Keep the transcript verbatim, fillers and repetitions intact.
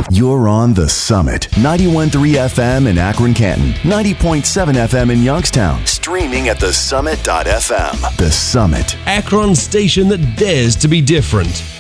You're on The Summit, ninety-one point three F M in Akron, Canton, ninety point seven F M in Youngstown. Streaming at the summit dot f m. The Summit. Akron's station that dares to be different.